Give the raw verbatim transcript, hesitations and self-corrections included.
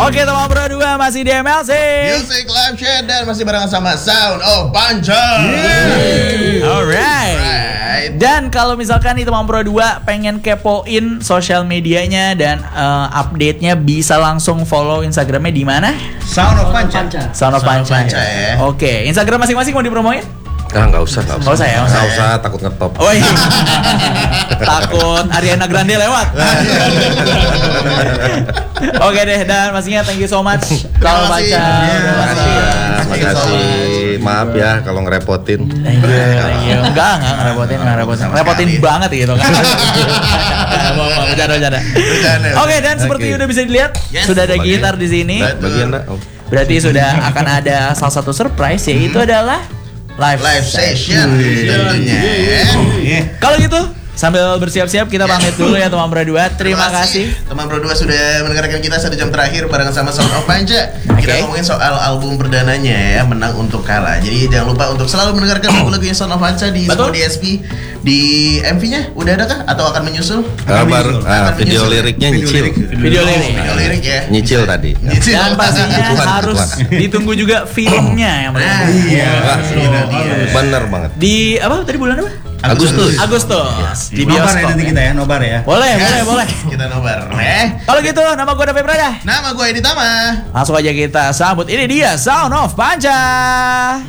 Oke, teman berdua masih di M L C Music Live Chat dan masih barengan sama Sound of Panca. Yeah. Alright. Alright. Dan kalau misalkan nih teman berdua pengen kepoin sosial medianya dan uh, update-nya, bisa langsung follow Instagramnya di mana? Sound of Panca. Sound of Panca. Ya. Oke, Instagram masing-masing mau dipromoin? Ah, nggak usah, nggak usah. Nggak usah ya, nggak usah, takut ngetop. Oh iya. Takut Ariana Grande lewat. Oke deh, dan pastinya thank you so much. Selamat baca. Terima kasih ya, terima kasih. Maaf ya kalau ngerepotin. Thank you, thank you. Enggak, enggak ngerepotin, enggak ngerepotin. Repotin banget gitu kan. Bercanda-bercanda. Oke, dan seperti udah bisa dilihat, sudah ada gitar di sini. Bagian nak. Berarti sudah akan ada salah satu surprise, yaitu adalah live, live session tentunya. Kalau gitu sambil bersiap-siap kita pamit dulu ya teman berdua. Terima, Terima kasih teman berdua sudah mendengarkan kita satu jam terakhir barengan sama Sound of Panca. Okay. Kita ngomongin soal album perdananya ya, Menang Untuk Kalah. Jadi jangan lupa untuk selalu mendengarkan lagu-lagunya Sound of Panca di semua D S P. Di M V-nya udah ada kah atau akan menyusul? Ah, baru ah, video liriknya nyicil. Video lirik. Video lirik ya. Nyicil tadi. Nyicil. Dan pastinya harus ditunggu juga filmnya yang nah, iya. Bener banget. Di apa tadi bulan apa? Agustus. Agustus. Di Nobar ya bioskop. nanti kita ya, nobar ya. Boleh, Yes. boleh, boleh. Kita nobar. Eh. Kalau gitu nama gue David Prada. Nama gue Edi Tama. Langsung aja kita sambut, ini dia Sound of Panca.